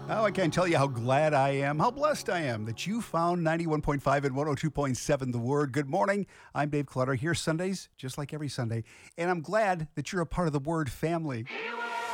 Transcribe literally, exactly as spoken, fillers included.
Oh, I can't tell you how glad I am, how blessed I am that you found ninety-one point five and one oh two point seven The Word. Good morning. I'm Dave Clutter here Sundays, just like every Sunday. And I'm glad that you're a part of the Word family.